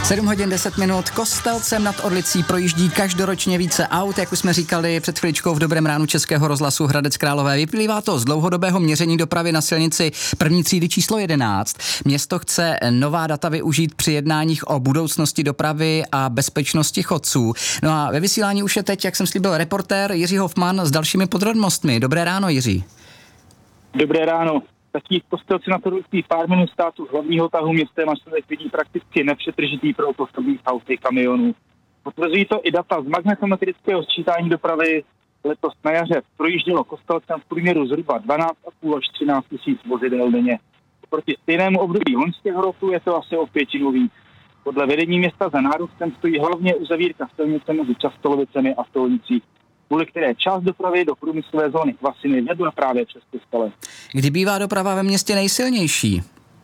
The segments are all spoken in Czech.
7 hodin 10 minut. Kostelcem nad Orlicí projíždí každoročně více aut, jak už jsme říkali před chviličkou v Dobrém ránu Českého rozhlasu Hradec Králové. Vyplývá to z dlouhodobého měření dopravy na silnici první třídy číslo 11. Město chce nová data využít při jednáních o budoucnosti dopravy a bezpečnosti chodců. No a ve vysílání už je teď, jak jsem slíbil, reportér Jiří Hofman s dalšími podrobnostmi. Dobré ráno, Jiří. Dobré ráno. Taký Kostelci nad Orlicí pár minut státu hlavního tahu městem, až člověk vidí prakticky nepřetržitý proud osobních aut i kamionů. Potvrzují to i data z magnetometrického sčítání dopravy. Letos na jaře projíždělo Kostelcem v průměru zhruba 12,5 až 13 tisíc vozidel denně. Proti stejnému období loňského roku je to asi o 5 víc. Podle vedení města za nárůstem stojí hlavně uzavírka silnice mezi Častolovicemi a Stolnicí, kvůli které část dopravy do průmyslové zóny Kvasiny vedla právě přes Kostele. Kdy bývá doprava ve městě nejsilnější?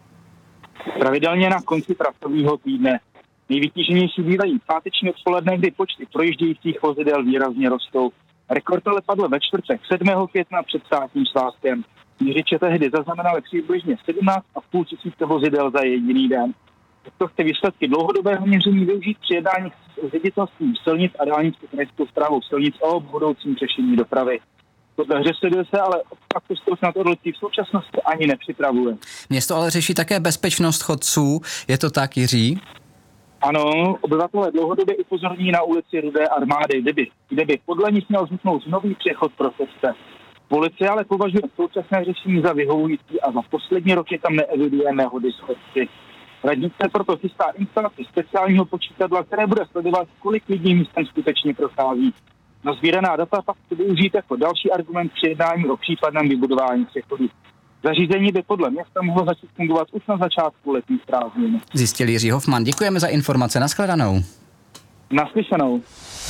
Pravidelně na konci pracovního týdne. Nejvytíženější bývají páteční odpoledne, kdy počty projíždějících vozidel výrazně rostou. Rekord ale padl ve čtvrtek 7. května před státním svátkem. Měřiče tehdy zaznamenali přibližně 17,5 tisíce vozidel za jediný den. To chce výsledky dlouhodobého měření využít při jednání s ředitelstvím silnic a dálniční krajskou správou silnic o budoucím řešení dopravy. Podle hře se ale obchvat Kostelce nad Orlicí v současnosti ani nepřipravuje. Město ale řeší také bezpečnost chodců. Je to tak, Jiří? Ano, obyvatelé dlouhodobě upozorní na ulici Rudé armády, kde by podle nich měl vzniknout nový přechod pro chodce. Policie ale považuje současné řešení za vyhovující a za poslední roky tam neeviduje nehody s chodci. Radnice proto chystá instalaci speciálního počítadla, které bude sledovat, kolik lidí místem skutečně prochází. Nazbíraná data pak chce využít jako další argument při jednání o případném vybudování přechodu. Zařízení by podle města mohlo začít fungovat už na začátku letních prázdnin. Zjistil Jiří Hofman. Děkujeme za informace. Nashledanou. Naslyšenou.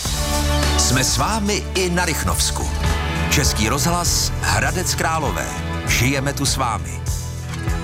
Jsme s vámi i na Rychnovsku. Český rozhlas Hradec Králové. Žijeme tu s vámi.